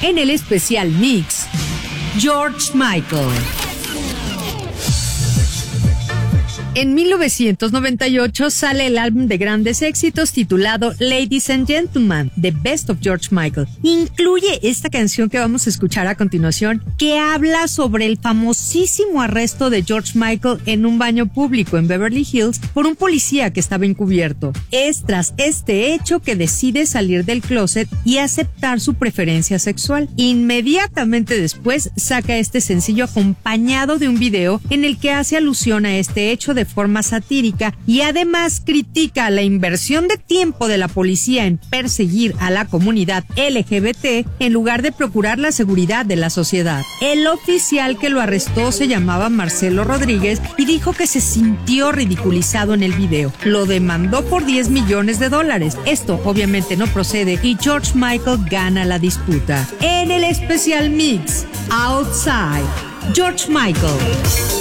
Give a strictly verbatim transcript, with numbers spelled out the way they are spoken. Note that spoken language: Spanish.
En el especial mix, George Michael. En mil novecientos noventa y ocho sale el álbum de grandes éxitos titulado Ladies and Gentlemen, The Best of George Michael. Incluye esta canción que vamos a escuchar a continuación, que habla sobre el famosísimo arresto de George Michael en un baño público en Beverly Hills por un policía que estaba encubierto. Es tras este hecho que decide salir del closet y aceptar su preferencia sexual. Inmediatamente después saca este sencillo acompañado de un video en el que hace alusión a este hecho de forma satírica y además critica la inversión de tiempo de la policía en perseguir a la comunidad L G B T en lugar de procurar la seguridad de la sociedad. El oficial que lo arrestó se llamaba Marcelo Rodríguez y dijo que se sintió ridiculizado en el video. Lo demandó por diez millones de dólares. Esto obviamente no procede y George Michael gana la disputa. En el especial mix, Outside, George Michael.